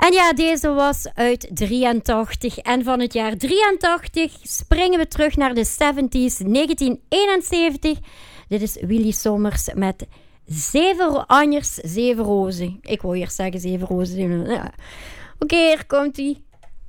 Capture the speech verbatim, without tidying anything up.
En ja, deze was uit drieëntachtig. En van het jaar drieëntachtig springen we terug naar de zeventies, negentien eenenzeventig. Dit is Willy Sommers met Zeven Anjers, Zeven Rozen. Ik wou hier zeggen Zeven Rozen. Ja. Oké, okay, hier komt ie.